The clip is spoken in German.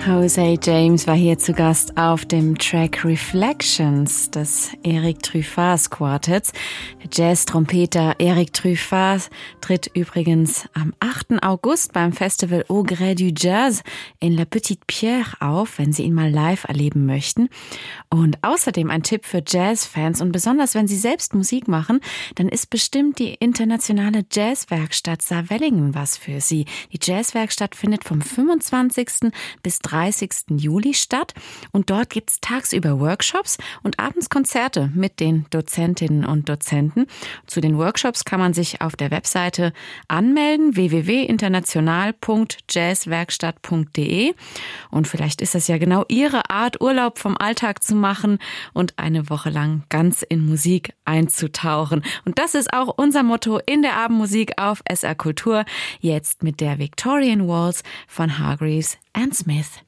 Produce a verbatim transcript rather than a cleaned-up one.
Jose James war hier zu Gast auf dem Track Reflections des Eric Truffaz Quartetts. Der Jazz-Trompeter Eric Truffaz tritt übrigens am achten August beim Festival Au Gré du Jazz in La Petite Pierre auf, wenn Sie ihn mal live erleben möchten. Und außerdem ein Tipp für Jazzfans und besonders wenn Sie selbst Musik machen, dann ist bestimmt die internationale Jazzwerkstatt Saarwellingen was für Sie. Die Jazzwerkstatt findet vom fünfundzwanzigsten bis dreißigsten Juli statt und dort gibt es tagsüber Workshops und abends Konzerte mit den Dozentinnen und Dozenten. Zu den Workshops kann man sich auf der Webseite anmelden, w w w punkt international punkt jazzwerkstatt punkt d e, und vielleicht ist das ja genau Ihre Art, Urlaub vom Alltag zu machen und eine Woche lang ganz in Musik einzutauchen. Und das ist auch unser Motto in der Abendmusik auf S R Kultur, jetzt mit der Victorian Waltz von Hargreaves and Smith.